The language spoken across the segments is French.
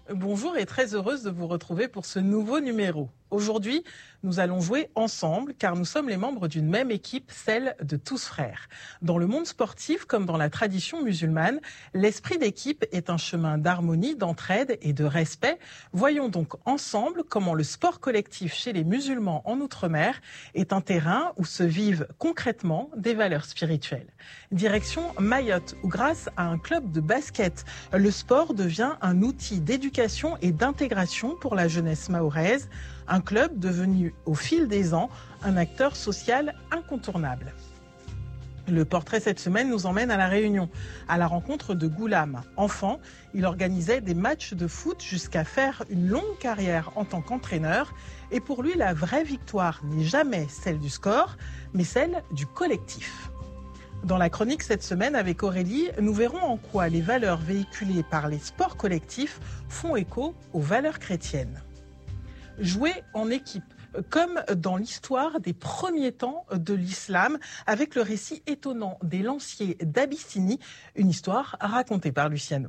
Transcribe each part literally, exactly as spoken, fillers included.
Bonjour et très heureuse de vous retrouver pour ce nouveau numéro. Aujourd'hui, nous allons jouer ensemble car nous sommes les membres d'une même équipe, celle de Tous Frères. Dans le monde sportif comme dans la tradition musulmane, l'esprit d'équipe est un chemin d'harmonie, d'entraide et de respect. Voyons donc ensemble comment le sport collectif chez les musulmans en Outre-mer est un terrain où se vivent concrètement des valeurs spirituelles. Direction Mayotte où grâce à un club de basket, le sport devient un outil d'éducation et d'intégration pour la jeunesse mahoraise. Un club devenu au fil des ans un acteur social incontournable. Le portrait cette semaine nous emmène à La Réunion, à la rencontre de Goulam. Enfant, il organisait des matchs de foot jusqu'à faire une longue carrière en tant qu'entraîneur. Et pour lui, la vraie victoire n'est jamais celle du score, mais celle du collectif. Dans la chronique cette semaine avec Aurélie, nous verrons en quoi les valeurs véhiculées par les sports collectifs font écho aux valeurs chrétiennes. Jouer en équipe, comme dans l'histoire des premiers temps de l'islam, avec le récit étonnant des lanciers d'Abyssinie, une histoire racontée par Luciano.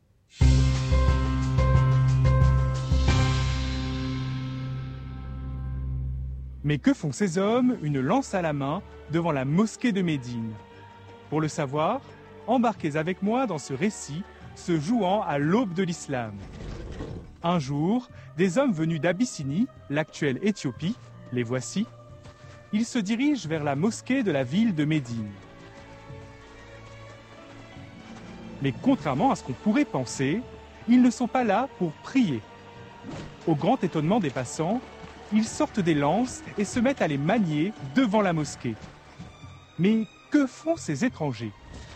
Mais que font ces hommes, une lance à la main, devant la mosquée de Médine? Pour le savoir, embarquez avec moi dans ce récit, se jouant à l'aube de l'islam. Un jour, des hommes venus d'Abyssinie, l'actuelle Éthiopie, les voici, ils se dirigent vers la mosquée de la ville de Médine. Mais contrairement à ce qu'on pourrait penser, ils ne sont pas là pour prier. Au grand étonnement des passants, ils sortent des lances et se mettent à les manier devant la mosquée. Mais que font ces étrangers?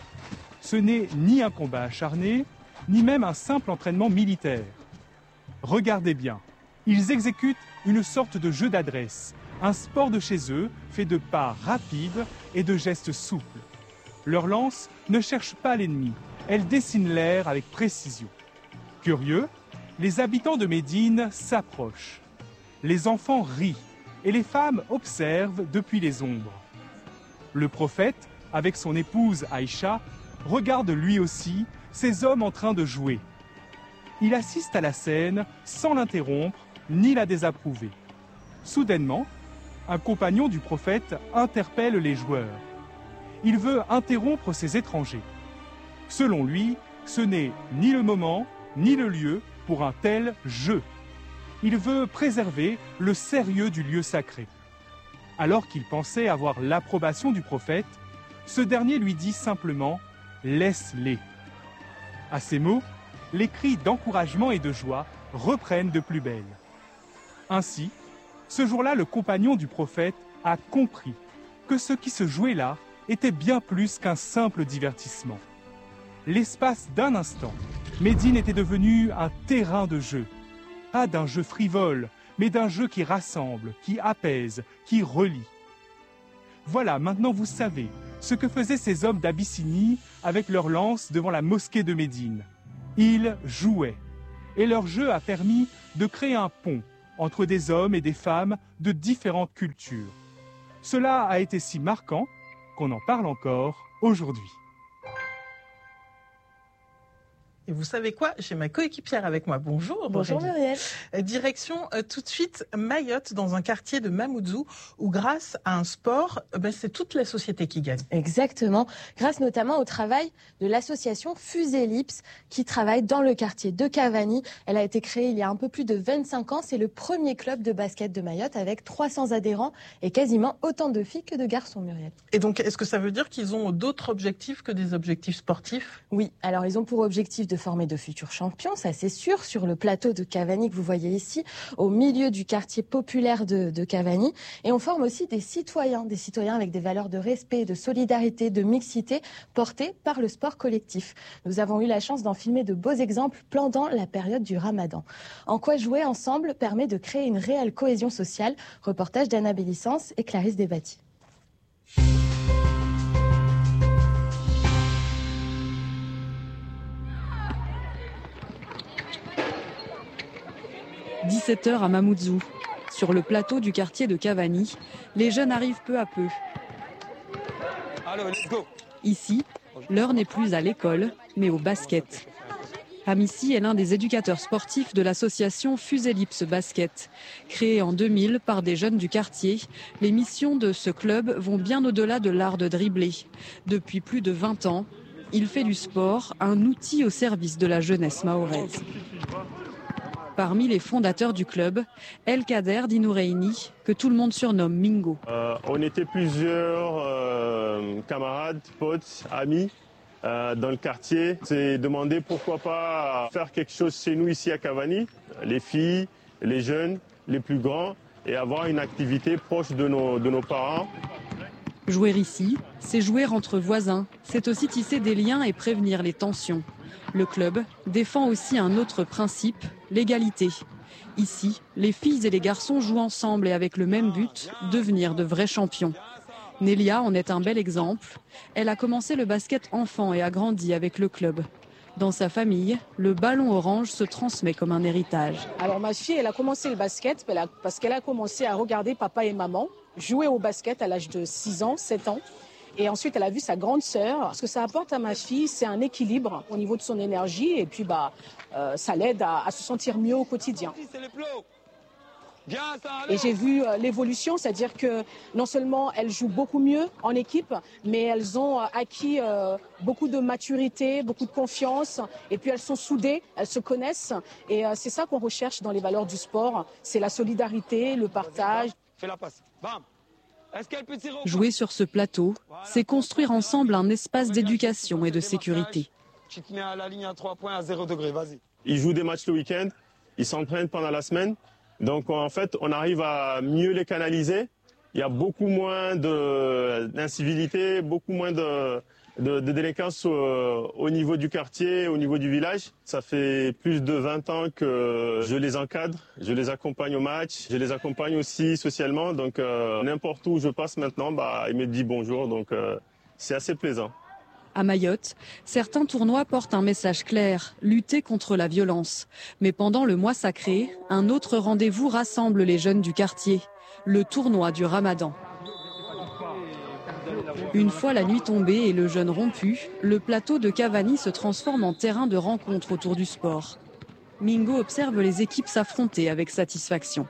Ce n'est ni un combat acharné, ni même un simple entraînement militaire. Regardez bien, ils exécutent une sorte de jeu d'adresse, un sport de chez eux fait de pas rapides et de gestes souples. Leur lance ne cherche pas l'ennemi, elle dessine l'air avec précision. Curieux, les habitants de Médine s'approchent. Les enfants rient et les femmes observent depuis les ombres. Le prophète, avec son épouse Aïcha, regarde lui aussi ces hommes en train de jouer. Il assiste à la scène sans l'interrompre ni la désapprouver. Soudainement, un compagnon du prophète interpelle les joueurs. Il veut interrompre ces étrangers. Selon lui, ce n'est ni le moment ni le lieu pour un tel jeu. Il veut préserver le sérieux du lieu sacré. Alors qu'il pensait avoir l'approbation du prophète, ce dernier lui dit simplement « laisse-les ». À ces mots, les cris d'encouragement et de joie reprennent de plus belle. Ainsi, ce jour-là, le compagnon du prophète a compris que ce qui se jouait là était bien plus qu'un simple divertissement. L'espace d'un instant, Médine était devenu un terrain de jeu. Pas d'un jeu frivole, mais d'un jeu qui rassemble, qui apaise, qui relie. Voilà, maintenant vous savez ce que faisaient ces hommes d'Abyssinie avec leurs lances devant la mosquée de Médine. Ils jouaient, et leur jeu a permis de créer un pont entre des hommes et des femmes de différentes cultures. Cela a été si marquant qu'on en parle encore aujourd'hui. Et vous savez quoi? J'ai ma coéquipière avec moi. Bonjour. Bonjour Muriel. Direction euh, tout de suite Mayotte, dans un quartier de Mamoudzou, où grâce à un sport, euh, ben, c'est toute la société qui gagne. Exactement. Grâce notamment au travail de l'association Fuselips, qui travaille dans le quartier de Cavani. Elle a été créée il y a un peu plus de vingt-cinq ans. C'est le premier club de basket de Mayotte avec trois cents adhérents et quasiment autant de filles que de garçons, Muriel. Et donc, est-ce que ça veut dire qu'ils ont d'autres objectifs que des objectifs sportifs? Oui. Alors, ils ont pour objectif de former de futurs champions, ça c'est sûr, sur le plateau de Cavani que vous voyez ici, au milieu du quartier populaire de, de Cavani. Et on forme aussi des citoyens, des citoyens avec des valeurs de respect, de solidarité, de mixité, portées par le sport collectif. Nous avons eu la chance d'en filmer de beaux exemples pendant la période du Ramadan. En quoi jouer ensemble permet de créer une réelle cohésion sociale. Reportage d'Anna Bélissance et Clarisse Desbâtis. dix-sept heures à Mamoudzou. Sur le plateau du quartier de Cavani, les jeunes arrivent peu à peu. Ici, l'heure n'est plus à l'école, mais au basket. Amici est l'un des éducateurs sportifs de l'association Fuselips Basket. Créée en deux mille par des jeunes du quartier, les missions de ce club vont bien au-delà de l'art de dribbler. Depuis plus de vingt ans, il fait du sport un outil au service de la jeunesse mahoraise. Parmi les fondateurs du club, El Kader Dinoureini, que tout le monde surnomme Mingo. Euh, on était plusieurs euh, camarades, potes, amis euh, dans le quartier. C'est demandé pourquoi pas faire quelque chose chez nous ici à Cavani, les filles, les jeunes, les plus grands, et avoir une activité proche de nos, de nos parents. Jouer ici, c'est jouer entre voisins, c'est aussi tisser des liens et prévenir les tensions. Le club défend aussi un autre principe, l'égalité. Ici, les filles et les garçons jouent ensemble et avec le même but, devenir de vrais champions. Nélia en est un bel exemple. Elle a commencé le basket enfant et a grandi avec le club. Dans sa famille, le ballon orange se transmet comme un héritage. Alors ma fille, elle a commencé le basket parce qu'elle a commencé à regarder papa et maman jouer au basket à l'âge de six ans, sept ans. Et ensuite, elle a vu sa grande sœur. Ce que ça apporte à ma fille, c'est un équilibre au niveau de son énergie. Et puis, bah, euh, ça l'aide à, à se sentir mieux au quotidien. Et j'ai vu euh, l'évolution, c'est-à-dire que non seulement elles jouent beaucoup mieux en équipe, mais elles ont euh, acquis euh, beaucoup de maturité, beaucoup de confiance. Et puis, elles sont soudées, elles se connaissent. Et euh, c'est ça qu'on recherche dans les valeurs du sport. C'est la solidarité, le partage. Fais la passe. Bam. Jouer sur ce plateau, c'est construire ensemble un espace d'éducation et de sécurité. Tu te mets à la ligne à trois points à zéro degré, vas-y. Ils jouent des matchs le week-end, ils s'entraînent pendant la semaine. Donc en fait, on arrive à mieux les canaliser. Il y a beaucoup moins d'incivilité, beaucoup moins de, de, de délinquance au, au niveau du quartier, au niveau du village. Ça fait plus de vingt ans que je les encadre, je les accompagne au match, je les accompagne aussi socialement. Donc euh, n'importe où je passe maintenant, bah, ils me disent bonjour, donc euh, c'est assez plaisant. À Mayotte, certains tournois portent un message clair, lutter contre la violence. Mais pendant le mois sacré, un autre rendez-vous rassemble les jeunes du quartier, le tournoi du Ramadan. Une fois la nuit tombée et le jeûne rompu, le plateau de Cavani se transforme en terrain de rencontre autour du sport. Mingo observe les équipes s'affronter avec satisfaction.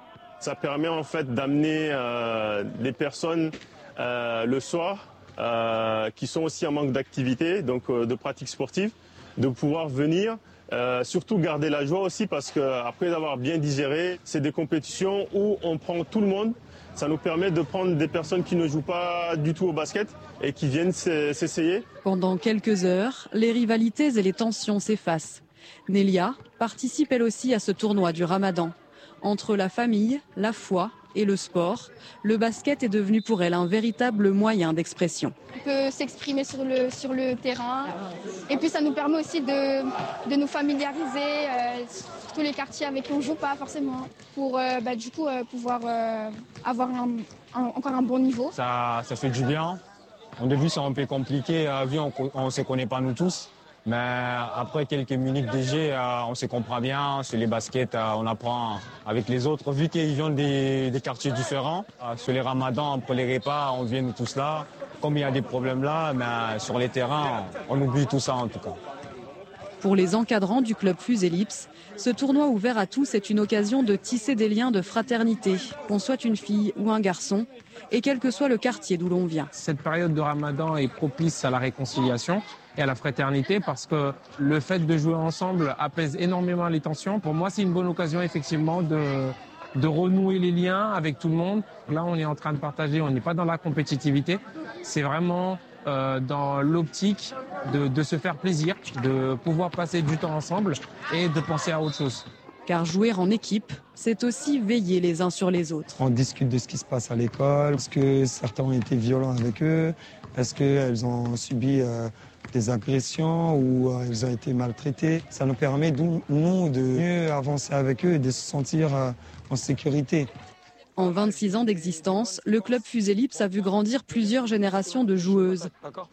Ça permet en fait d'amener euh, des personnes euh, le soir euh, qui sont aussi en manque d'activité, donc euh, de pratique sportive, de pouvoir venir, euh, surtout garder la joie aussi parce qu'après avoir bien digéré, c'est des compétitions où on prend tout le monde. Ça nous permet de prendre des personnes qui ne jouent pas du tout au basket et qui viennent s'essayer. Pendant quelques heures, les rivalités et les tensions s'effacent. Nélia participe elle aussi à ce tournoi du Ramadan. Entre la famille, la foi et le sport, le basket est devenu pour elle un véritable moyen d'expression. On peut s'exprimer sur le, sur le terrain et puis ça nous permet aussi de, de nous familiariser, euh, surtout les quartiers avec qui on ne joue pas forcément, pour euh, bah, du coup euh, pouvoir euh, avoir un, un, encore un bon niveau. Ça, ça fait du bien. Au début c'est un peu compliqué, euh, vu on ne se connaît pas nous tous. Mais après quelques minutes de jeu, on se comprend bien. Sur les baskets, on apprend avec les autres. Vu qu'ils viennent des, des quartiers différents, sur les ramadans, pour les repas, on vient tous là. Comme il y a des problèmes là, mais sur les terrains, on oublie tout ça en tout cas. Pour les encadrants du club Fuselips, ce tournoi ouvert à tous est une occasion de tisser des liens de fraternité, qu'on soit une fille ou un garçon, et quel que soit le quartier d'où l'on vient. Cette période de Ramadan est propice à la réconciliation et à la fraternité parce que le fait de jouer ensemble apaise énormément les tensions. Pour moi, c'est une bonne occasion effectivement de, de renouer les liens avec tout le monde. Là, on est en train de partager, on n'est pas dans la compétitivité. C'est vraiment euh, dans l'optique de, de se faire plaisir, de pouvoir passer du temps ensemble et de penser à autre chose. Car jouer en équipe, c'est aussi veiller les uns sur les autres. On discute de ce qui se passe à l'école. Est-ce que certains ont été violents avec eux? Est-ce qu'elles ont subi euh, des agressions ou euh, elles ont été maltraitées? Ça nous permet, nous, de mieux avancer avec eux et de se sentir euh, en sécurité. En vingt-six ans d'existence, le club Fuselips a vu grandir plusieurs générations de joueuses.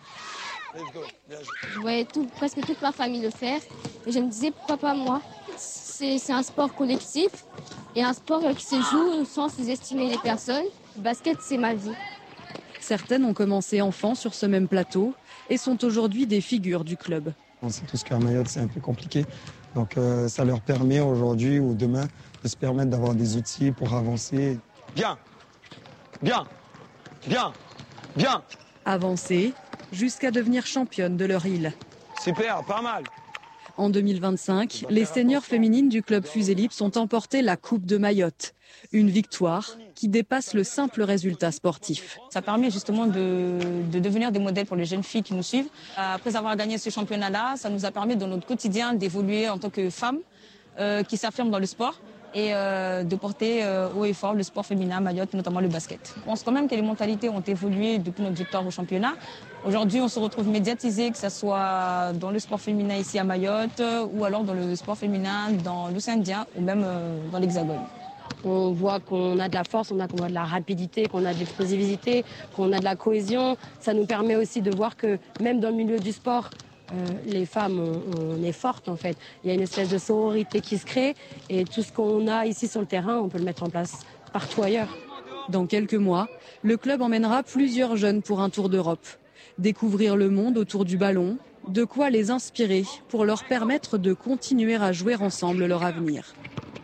Je voyais tout, presque toute ma famille le faire et je me disais pourquoi pas moi. C'est un sport collectif et un sport qui se joue sans sous-estimer les personnes. Le basket, c'est ma vie. Certaines ont commencé enfants sur ce même plateau et sont aujourd'hui des figures du club. On sait tous qu'à Mayotte, c'est un peu compliqué. Donc euh, ça leur permet aujourd'hui ou demain de se permettre d'avoir des outils pour avancer. Bien, bien, bien, bien. Avancer jusqu'à devenir championne de leur île. Super, pas mal. En deux mille vingt-cinq, les seniors féminines du club Fuselips ont emporté la Coupe de Mayotte. Une victoire qui dépasse le simple résultat sportif. Ça permet justement de, de devenir des modèles pour les jeunes filles qui nous suivent. Après avoir gagné ce championnat-là, ça nous a permis dans notre quotidien d'évoluer en tant que femmes euh, qui s'affirment dans le sport et euh, de porter euh, haut et fort le sport féminin à Mayotte, notamment le basket. Je pense quand même que les mentalités ont évolué depuis notre victoire au championnat. Aujourd'hui, on se retrouve médiatisé, que ce soit dans le sport féminin ici à Mayotte ou alors dans le sport féminin dans l'océan Indien ou même euh, dans l'Hexagone. On voit qu'on a de la force, on a, qu'on a de la rapidité, qu'on a de l'explosivité, qu'on a de la cohésion. Ça nous permet aussi de voir que même dans le milieu du sport, euh, les femmes, on, on est fortes en fait. Il y a une espèce de sororité qui se crée et tout ce qu'on a ici sur le terrain, on peut le mettre en place partout ailleurs. Dans quelques mois, le club emmènera plusieurs jeunes pour un tour d'Europe. Découvrir le monde autour du ballon, de quoi les inspirer pour leur permettre de continuer à jouer ensemble leur avenir.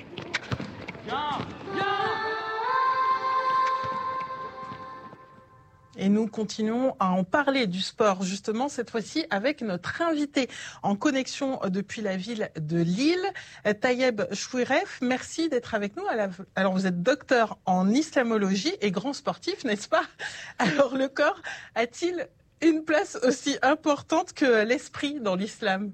Et nous continuons à en parler du sport, justement, cette fois-ci avec notre invité en connexion depuis la ville de Lille, Tayeb Chouiref. Merci d'être avec nous. Alors, vous êtes docteur en islamologie et grand sportif, n'est-ce pas? Alors, le corps a-t-il une place aussi importante que l'esprit dans l'islam?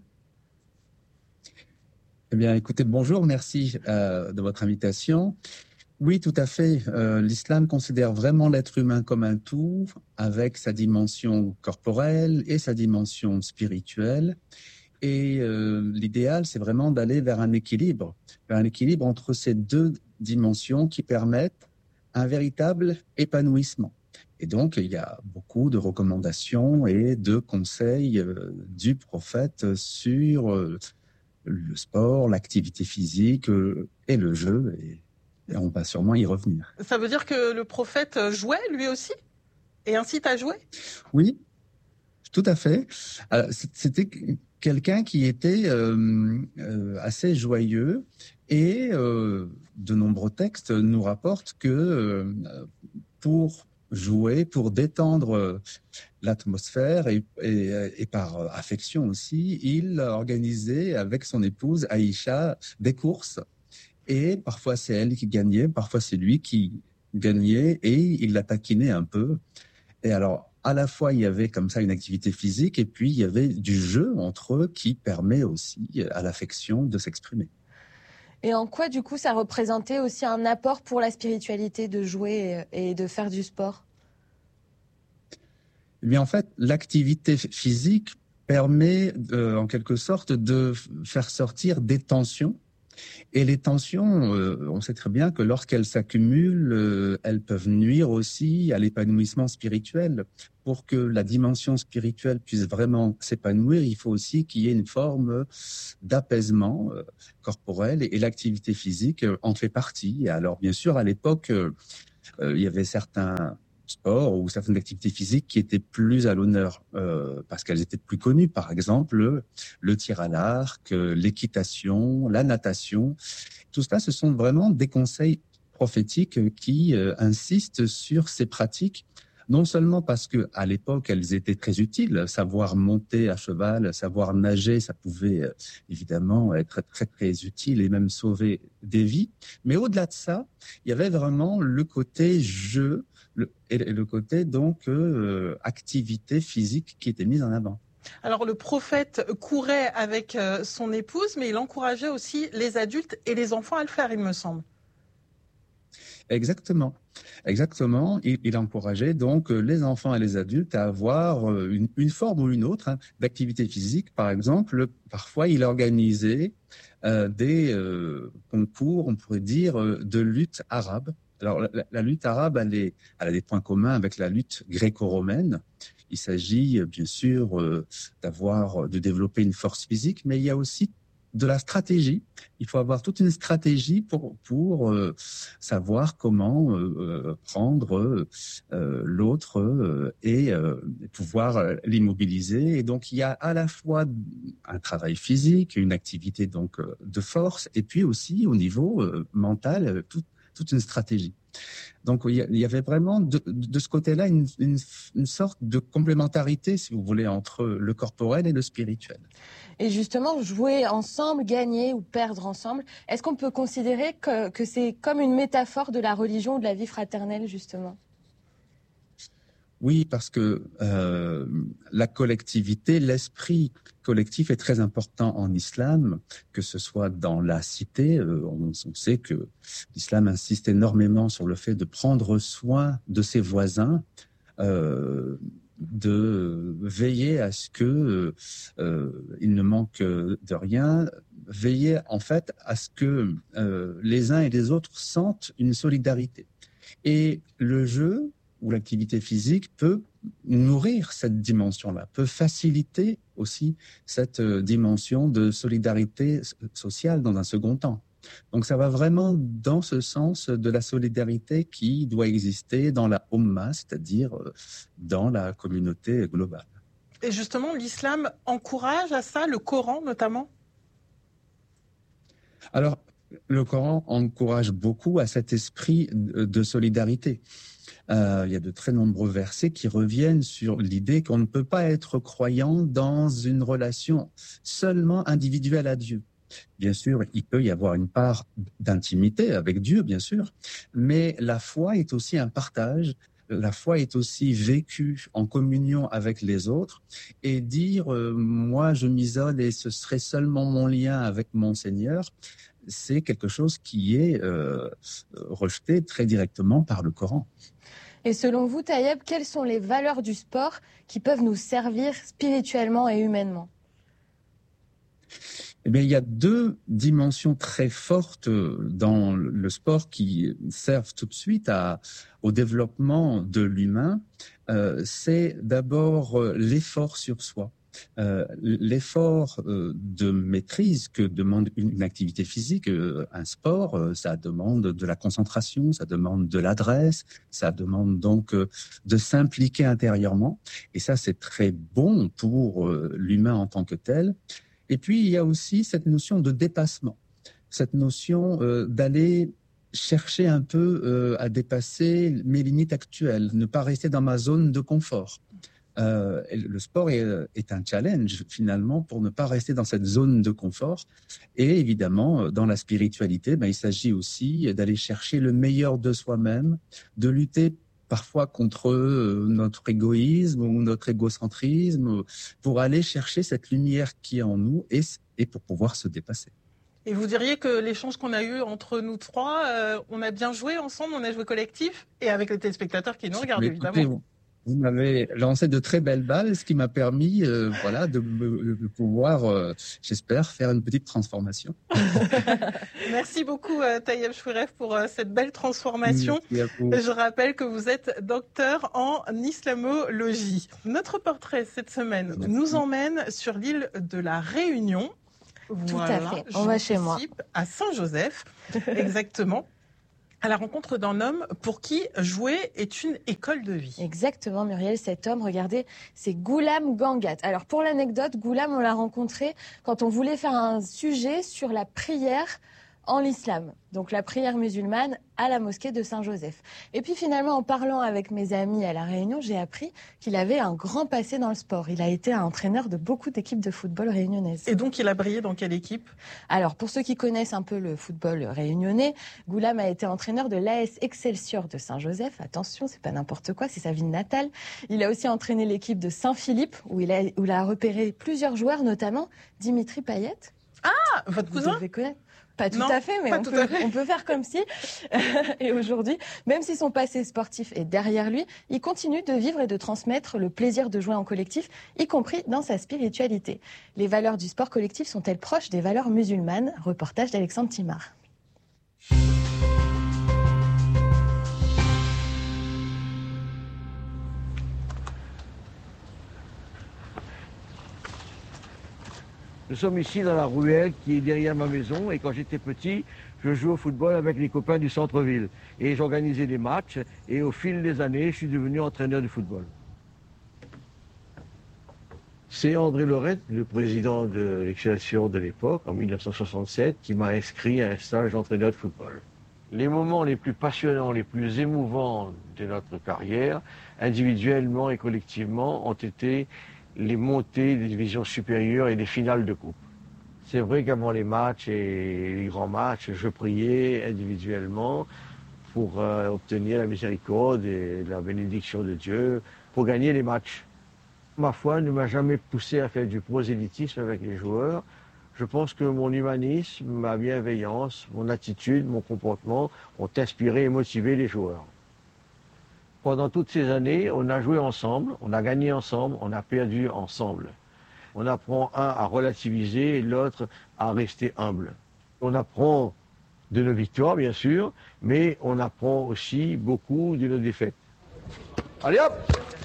Eh bien, écoutez, bonjour, merci euh, de votre invitation. Oui, tout à fait. Euh, l'islam considère vraiment l'être humain comme un tout, avec sa dimension corporelle et sa dimension spirituelle. Et euh, l'idéal, c'est vraiment d'aller vers un équilibre, vers un équilibre entre ces deux dimensions qui permettent un véritable épanouissement. Et donc, il y a beaucoup de recommandations et de conseils euh, du prophète sur euh, le sport, l'activité physique euh, et le jeu. Et, Et on va sûrement y revenir. Ça veut dire que le prophète jouait lui aussi et incite à jouer? Oui, tout à fait. Alors, c'était quelqu'un qui était euh, euh, assez joyeux et euh, de nombreux textes nous rapportent que euh, pour jouer, pour détendre l'atmosphère et, et, et par affection aussi, il organisait avec son épouse Aïcha des courses. Et parfois, c'est elle qui gagnait, parfois, c'est lui qui gagnait et il la taquinait un peu. Et alors, à la fois, il y avait comme ça une activité physique et puis il y avait du jeu entre eux qui permet aussi à l'affection de s'exprimer. Et en quoi, du coup, ça représentait aussi un apport pour la spiritualité de jouer et de faire du sport? Eh bien, en fait, l'activité physique permet, euh, en quelque sorte, de faire sortir des tensions. Et les tensions, euh, on sait très bien que lorsqu'elles s'accumulent, euh, elles peuvent nuire aussi à l'épanouissement spirituel. Pour que la dimension spirituelle puisse vraiment s'épanouir, il faut aussi qu'il y ait une forme d'apaisement euh, corporel et, et l'activité physique euh, en fait partie. Et alors, bien sûr, à l'époque, euh, euh, il y avait certains sports ou certaines activités physiques qui étaient plus à l'honneur euh, parce qu'elles étaient plus connues. Par exemple, le, le tir à l'arc, l'équitation, la natation. Tout cela, ce sont vraiment des conseils prophétiques qui euh, insistent sur ces pratiques, non seulement parce que à l'époque, elles étaient très utiles. Savoir monter à cheval, savoir nager, ça pouvait euh, évidemment être très, très utile et même sauver des vies. Mais au-delà de ça, il y avait vraiment le côté jeu, Le, et le côté donc euh, activité physique qui était mise en avant. Alors le prophète courait avec euh, son épouse, mais il encourageait aussi les adultes et les enfants à le faire, il me semble. Exactement, exactement. Il, il encourageait donc les enfants et les adultes à avoir une, une forme ou une autre hein, d'activité physique. Par exemple, parfois il organisait euh, des euh, concours, on pourrait dire, de lutte arabe. Alors, la, la lutte arabe, elle, est, elle a des points communs avec la lutte gréco-romaine. Il s'agit, bien sûr, euh, d'avoir, de développer une force physique, mais il y a aussi de la stratégie. Il faut avoir toute une stratégie pour pour euh, savoir comment euh, prendre euh, l'autre euh, et euh, pouvoir l'immobiliser. Et donc il y a à la fois un travail physique, une activité donc de force, et puis aussi au niveau euh, mental tout, toute une stratégie. Donc il y avait vraiment de, de ce côté-là une, une, une sorte de complémentarité, si vous voulez, entre le corporel et le spirituel. Et justement, jouer ensemble, gagner ou perdre ensemble, est-ce qu'on peut considérer que, que c'est comme une métaphore de la religion ou de la vie fraternelle, justement ? Oui, parce que euh, la collectivité, l'esprit collectif est très important en islam, que ce soit dans la cité. Euh, on, on sait que l'islam insiste énormément sur le fait de prendre soin de ses voisins, euh, de veiller à ce que euh, il ne manque de rien, veiller en fait à ce que euh, les uns et les autres sentent une solidarité. Et le jeu ou l'activité physique peut nourrir cette dimension-là, peut faciliter aussi cette dimension de solidarité sociale dans un second temps. Donc ça va vraiment dans ce sens de la solidarité qui doit exister dans la Ummah, c'est-à-dire dans la communauté globale. Et justement, l'islam encourage à ça, le Coran notamment ? Alors, le Coran encourage beaucoup à cet esprit de solidarité. Euh, il y a de très nombreux versets qui reviennent sur l'idée qu'on ne peut pas être croyant dans une relation seulement individuelle à Dieu. Bien sûr, il peut y avoir une part d'intimité avec Dieu, bien sûr, mais la foi est aussi un partage. La foi est aussi vécue en communion avec les autres, et dire euh, moi je m'isole et ce serait seulement mon lien avec mon Seigneur, c'est quelque chose qui est euh, rejeté très directement par le Coran. Et selon vous, Taïeb, quelles sont les valeurs du sport qui peuvent nous servir spirituellement et humainement ? Eh bien, il y a deux dimensions très fortes dans le sport qui servent tout de suite à, au développement de l'humain. Euh, c'est d'abord l'effort sur soi. Euh, l'effort euh, de maîtrise que demande une, une activité physique, euh, un sport, euh, ça demande de la concentration, ça demande de l'adresse, ça demande donc euh, de s'impliquer intérieurement. Et ça, c'est très bon pour euh, l'humain en tant que tel. Et puis, il y a aussi cette notion de dépassement, cette notion euh, d'aller chercher un peu euh, à dépasser mes limites actuelles, ne pas rester dans ma zone de confort. Euh, le sport est, est un challenge finalement pour ne pas rester dans cette zone de confort. Et évidemment, dans la spiritualité, ben, il s'agit aussi d'aller chercher le meilleur de soi-même, de lutter parfois contre euh, notre égoïsme ou notre égocentrisme pour aller chercher cette lumière qui est en nous et, et pour pouvoir se dépasser. Et vous diriez que l'échange qu'on a eu entre nous trois, euh, on a bien joué ensemble, on a joué collectif et avec les téléspectateurs qui nous regardent, Mais évidemment. Écoutez, vous m'avez lancé de très belles balles, ce qui m'a permis, euh, voilà, de, de pouvoir, euh, j'espère, faire une petite transformation. Merci beaucoup, euh, Taïeb Chouiref, pour euh, cette belle transformation. Je rappelle que vous êtes docteur en islamologie. Notre portrait cette semaine Merci. nous emmène sur l'île de la Réunion. Tout voilà, à fait. On va chez moi. À Saint-Joseph, exactement. À la rencontre d'un homme pour qui jouer est une école de vie. Exactement, Muriel. Cet homme, regardez, c'est Ghulam Gangat. Alors, pour l'anecdote, Ghulam, on l'a rencontré quand on voulait faire un sujet sur la prière en l'islam. Donc, la prière musulmane à la mosquée de Saint-Joseph. Et puis, finalement, en parlant avec mes amis à La Réunion, j'ai appris qu'il avait un grand passé dans le sport. Il a été un entraîneur de beaucoup d'équipes de football réunionnaises. Et donc, il a brillé dans quelle équipe ? Alors, pour ceux qui connaissent un peu le football réunionnais, Ghulam a été entraîneur de l'A S Excelsior de Saint-Joseph. Attention, c'est pas n'importe quoi, c'est sa ville natale. Il a aussi entraîné l'équipe de Saint-Philippe, où il a, où il a repéré plusieurs joueurs, notamment Dimitri Payet. Ah, votre cousin ? Vous devez connaître. Pas tout non, à fait, mais on peut, on peut faire comme si. Et aujourd'hui, même si son passé sportif est derrière lui, il continue de vivre et de transmettre le plaisir de jouer en collectif, y compris dans sa spiritualité. Les valeurs du sport collectif sont-elles proches des valeurs musulmanes ? Reportage d'Alexandre Timard. Nous sommes ici dans la ruelle qui est derrière ma maison et quand j'étais petit, je jouais au football avec les copains du centre-ville. Et j'organisais des matchs et au fil des années, je suis devenu entraîneur de football. C'est André Lorette, le président de l'Excelsior de l'époque, en mille neuf cent soixante-sept, qui m'a inscrit à un stage d'entraîneur de football. Les moments les plus passionnants, les plus émouvants de notre carrière, individuellement et collectivement, ont été les montées des divisions supérieures et des finales de coupe. C'est vrai qu'avant les matchs et les grands matchs, je priais individuellement pour euh, obtenir la miséricorde et la bénédiction de Dieu pour gagner les matchs. Ma foi ne m'a jamais poussé à faire du prosélytisme avec les joueurs. Je pense que mon humanisme, ma bienveillance, mon attitude, mon comportement ont inspiré et motivé les joueurs. Pendant toutes ces années, on a joué ensemble, on a gagné ensemble, on a perdu ensemble. On apprend un à relativiser et l'autre à rester humble. On apprend de nos victoires, bien sûr, mais on apprend aussi beaucoup de nos défaites. Allez hop!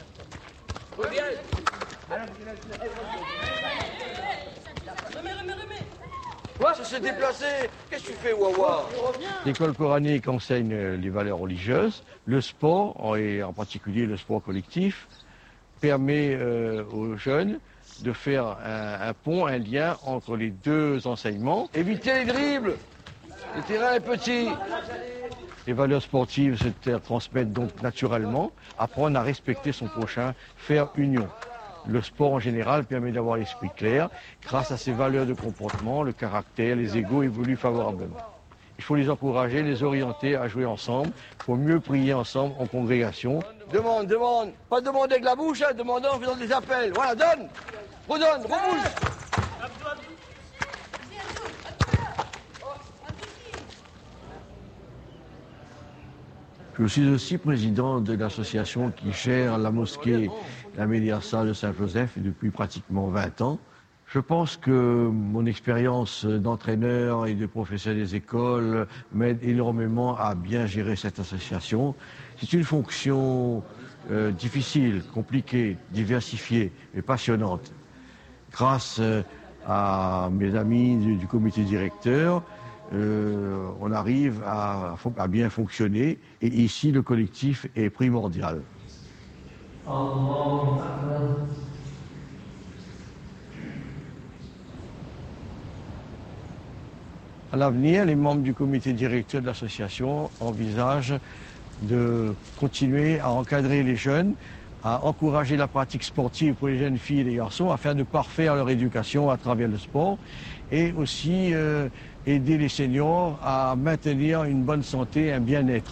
Ouais, ça s'est déplacé. Qu'est-ce que tu fais, Wawa? L'école coranique enseigne les valeurs religieuses. Le sport, et en particulier le sport collectif, permet euh, aux jeunes de faire un, un pont, un lien entre les deux enseignements. Évitez les dribbles. Le terrain est petit. Les valeurs sportives se transmettent donc naturellement. Apprendre à respecter son prochain, faire union. Le sport en général permet d'avoir l'esprit clair. Grâce à ces valeurs de comportement, le caractère, les égos évoluent favorablement. Il faut les encourager, les orienter à jouer ensemble. Il faut mieux prier ensemble en congrégation. Demande, demande. Pas demander avec la bouche, hein, demandant en faisant des appels. Voilà, donne. Redonne, rebouche. Je suis aussi président de l'association qui gère la mosquée La Médiassa de Saint-Joseph depuis pratiquement vingt ans. Je pense que mon expérience d'entraîneur et de professeur des écoles m'aide énormément à bien gérer cette association. C'est une fonction euh, difficile, compliquée, diversifiée et passionnante. Grâce euh, à mes amis du, du comité directeur, Euh, on arrive à, à bien fonctionner et ici le collectif est primordial. À l'avenir, les membres du comité directeur de l'association envisagent de continuer à encadrer les jeunes, à encourager la pratique sportive pour les jeunes filles et les garçons afin de parfaire leur éducation à travers le sport et aussi euh, aider les seniors à maintenir une bonne santé, un bien-être.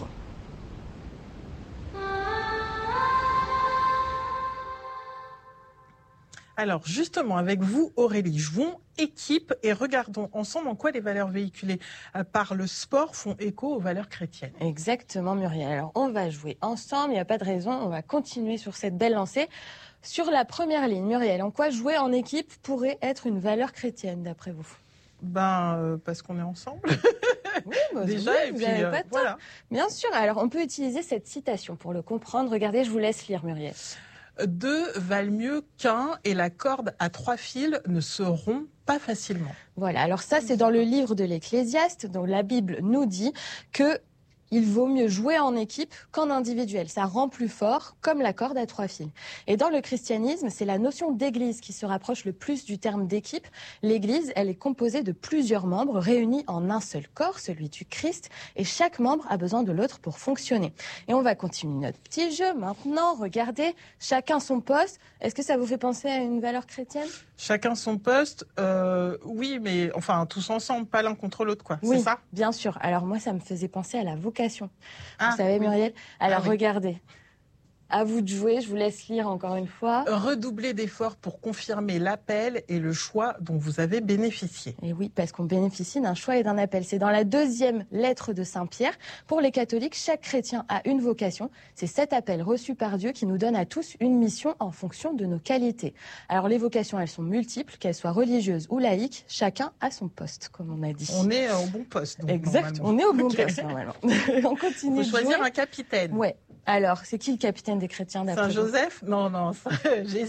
Alors justement, avec vous Aurélie, jouons équipe et regardons ensemble en quoi les valeurs véhiculées par le sport font écho aux valeurs chrétiennes. Exactement Muriel, alors on va jouer ensemble, il n'y a pas de raison, on va continuer sur cette belle lancée. Sur la première ligne, Muriel, en quoi jouer en équipe pourrait être une valeur chrétienne d'après vous? Ben, euh, parce qu'on est ensemble. Oui, bah, déjà, oui, et vous puis avez euh, pas tort. voilà. Bien sûr, alors on peut utiliser cette citation pour le comprendre. Regardez, je vous laisse lire Muriel. Deux valent mieux qu'un et la corde à trois fils ne se rompt pas facilement. Voilà, alors ça c'est dans le livre de l'Ecclésiaste, dont la Bible nous dit que il vaut mieux jouer en équipe qu'en individuel. Ça rend plus fort, comme la corde à trois fils. Et dans le christianisme, c'est la notion d'église qui se rapproche le plus du terme d'équipe. L'église, elle est composée de plusieurs membres réunis en un seul corps, celui du Christ, et chaque membre a besoin de l'autre pour fonctionner. Et on va continuer notre petit jeu maintenant. Regardez, chacun son poste. Est-ce que ça vous fait penser à une valeur chrétienne? Chacun son poste, euh, oui, mais enfin tous ensemble, pas l'un contre l'autre, quoi. Oui, c'est ça? Bien sûr. Alors moi, ça me faisait penser à la vocation. Ah, vous savez, oui. Muriel? Alors Ah, oui. regardez. À vous de jouer, je vous laisse lire encore une fois. Redoubler d'efforts pour confirmer l'appel et le choix dont vous avez bénéficié. Et oui, parce qu'on bénéficie d'un choix et d'un appel. C'est dans la deuxième lettre de Saint Pierre. Pour les catholiques, chaque chrétien a une vocation. C'est cet appel reçu par Dieu qui nous donne à tous une mission en fonction de nos qualités. Alors les vocations, elles sont multiples, qu'elles soient religieuses ou laïques. Chacun a son poste, comme on a dit. On est au bon poste. Donc, exact, normalement. on est au bon Ok. poste normalement. On continue. Il de faut choisir jouer. un capitaine. Ouais. Alors, c'est qui le capitaine des chrétiens d'après Saint vous? Joseph? Non, non, Saint- Jésus.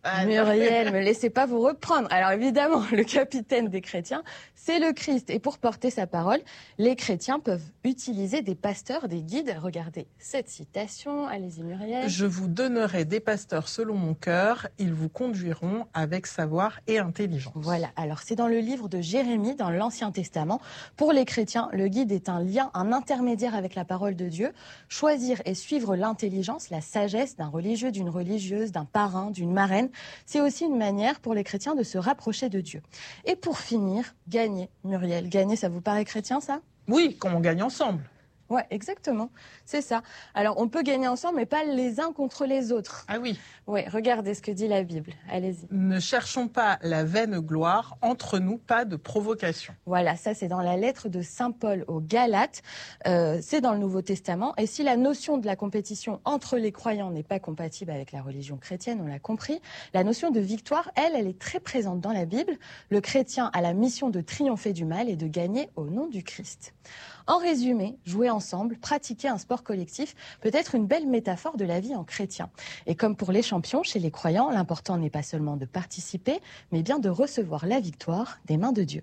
Ah, Muriel, me laissez pas vous reprendre. Alors évidemment, le capitaine des chrétiens, c'est le Christ. Et pour porter sa parole, les chrétiens peuvent utiliser des pasteurs, des guides. Regardez cette citation. Allez-y, Muriel. Je vous donnerai des pasteurs selon mon cœur. Ils vous conduiront avec savoir et intelligence. Voilà. Alors c'est dans le livre de Jérémie, dans l'Ancien Testament. Pour les chrétiens, le guide est un lien, un intermédiaire avec la parole de Dieu. Choisir et suivre l'intelligence, la sagesse d'un religieux, d'une religieuse, d'un parrain, d'une marraine, c'est aussi une manière pour les chrétiens de se rapprocher de Dieu. Et pour finir, gagner, Muriel. Gagner, ça vous paraît chrétien, ça ? Oui, quand on gagne ensemble. Ouais, exactement. C'est ça. Alors, on peut gagner ensemble, mais pas les uns contre les autres. Ah oui. Ouais, regardez ce que dit la Bible. Allez-y. Ne cherchons pas la vaine gloire, entre nous, pas de provocation. Voilà, ça c'est dans la lettre de Saint Paul aux Galates. Euh, c'est dans le Nouveau Testament. Et si la notion de la compétition entre les croyants n'est pas compatible avec la religion chrétienne, on l'a compris, la notion de victoire, elle, elle est très présente dans la Bible. Le chrétien a la mission de triompher du mal et de gagner au nom du Christ. En résumé, jouer ensemble, pratiquer un sport collectif peut être une belle métaphore de la vie en chrétien. Et comme pour les champions, chez les croyants, l'important n'est pas seulement de participer, mais bien de recevoir la victoire des mains de Dieu.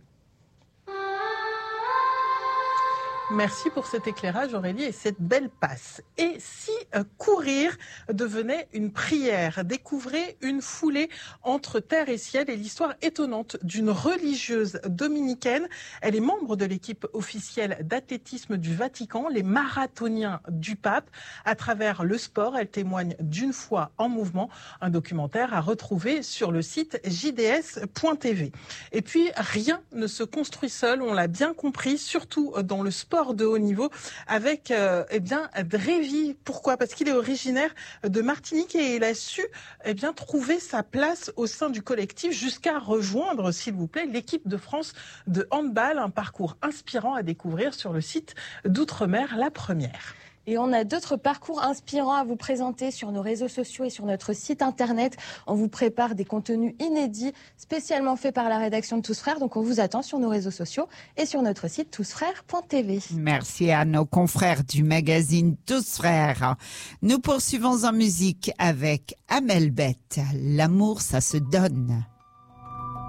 Merci pour cet éclairage, Aurélie, et cette belle passe. Et si euh, courir devenait une prière, découvrez une foulée entre terre et ciel et l'histoire étonnante d'une religieuse dominicaine. Elle est membre de l'équipe officielle d'athlétisme du Vatican, les marathoniens du pape. À travers le sport, elle témoigne d'une foi en mouvement. Un documentaire à retrouver sur le site j d s point t v. Et puis, rien ne se construit seul, on l'a bien compris, surtout dans le sport de haut niveau avec euh, eh bien Drévi. Pourquoi ? Parce qu'il est originaire de Martinique et il a su eh bien trouver sa place au sein du collectif jusqu'à rejoindre, s'il vous plaît, l'équipe de France de handball. Un parcours inspirant à découvrir sur le site d'Outre-mer, La Première. Et on a d'autres parcours inspirants à vous présenter sur nos réseaux sociaux et sur notre site internet. On vous prépare des contenus inédits spécialement faits par la rédaction de Tous Frères. Donc on vous attend sur nos réseaux sociaux et sur notre site tous frères point t v. Merci à nos confrères du magazine Tous Frères. Nous poursuivons en musique avec Amel Bett. L'amour, ça se donne.